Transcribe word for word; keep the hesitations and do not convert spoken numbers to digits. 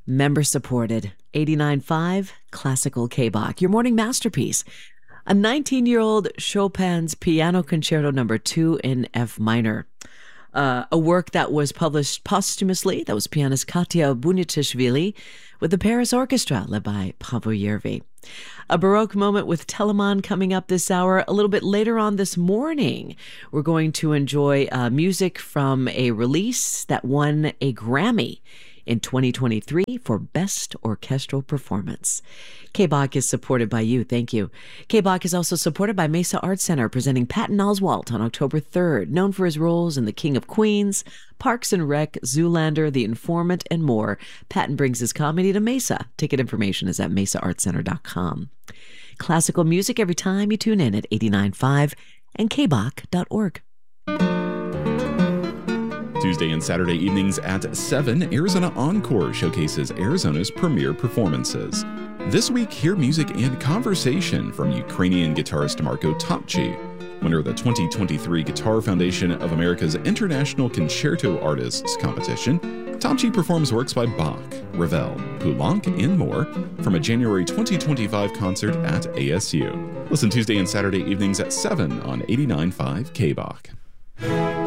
Member supported. eighty-nine point five Classical K-Bach, your morning masterpiece. A nineteen-year-old Chopin's Piano Concerto Number two in F minor. Uh, a work that was published posthumously. That was pianist Katya Bunitishvili with the Paris Orchestra, led by Paavo Järvi. A Baroque moment with Telemann coming up this hour. A little bit later on this morning, we're going to enjoy uh, music from a release that won a Grammy in twenty twenty-three for Best Orchestral Performance. K-Bach is supported by you. Thank you. K-Bach is also supported by Mesa Arts Center, presenting Patton Oswalt on October third, known for his roles in The King of Queens, Parks and Rec, Zoolander, The Informant, and more. Patton brings his comedy to Mesa. Ticket information is at mesa arts center dot com. Classical music every time you tune in at eighty-nine point five and k bach dot org. Tuesday and Saturday evenings at seven, Arizona Encore showcases Arizona's premier performances. This week, hear music and conversation from Ukrainian guitarist Marko Topci, winner of the twenty twenty-three Guitar Foundation of America's International Concerto Artists Competition. Topci performs works by Bach, Ravel, Poulenc, and more from a January twenty twenty-five concert at A S U. Listen Tuesday and Saturday evenings at seven on eighty-nine point five K-Bach.